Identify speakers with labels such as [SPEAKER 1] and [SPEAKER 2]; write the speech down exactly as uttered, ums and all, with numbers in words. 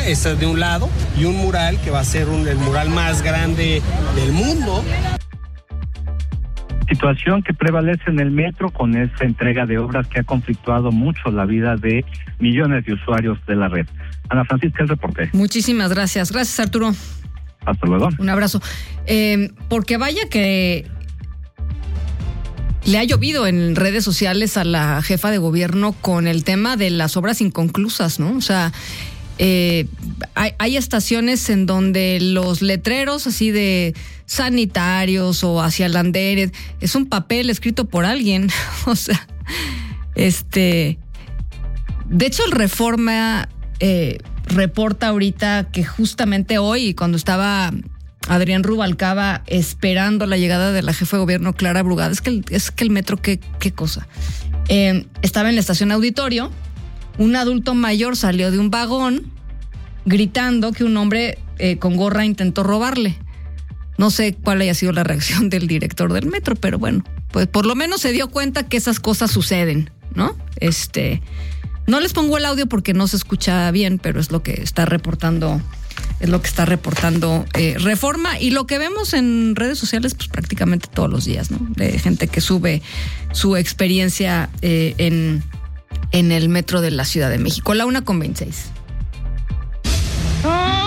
[SPEAKER 1] Ese de un lado, y un mural que va a ser un, el mural más grande del mundo.
[SPEAKER 2] Situación que prevalece en el metro con esta entrega de obras que ha conflictuado mucho la vida de millones de usuarios de la red. Ana Francisca, el reporte.
[SPEAKER 3] Muchísimas gracias. Gracias, Arturo.
[SPEAKER 2] Hasta luego.
[SPEAKER 3] Un abrazo. Eh, porque vaya que le ha llovido en redes sociales a la jefa de gobierno con el tema de las obras inconclusas, ¿no? O sea, eh, hay, hay estaciones en donde los letreros así de sanitarios o hacia el andén es un papel escrito por alguien. O sea, este... De hecho, el Reforma eh, reporta ahorita que justamente hoy, cuando estaba Adrián Rubalcaba esperando la llegada de la jefa de gobierno Clara Brugada, es que el, es que el metro, qué, qué cosa. Eh, estaba en la estación Auditorio, un adulto mayor salió de un vagón gritando que un hombre eh, con gorra intentó robarle. No sé cuál haya sido la reacción del director del metro, pero bueno, pues por lo menos se dio cuenta que esas cosas suceden, ¿no? Este, no les pongo el audio porque no se escucha bien, pero es lo que está reportando, es lo que está reportando eh, Reforma, y lo que vemos en redes sociales, pues prácticamente todos los días, ¿no? De gente que sube su experiencia eh, en, en el metro de la Ciudad de México. La una con veintiséis. ¡Ah!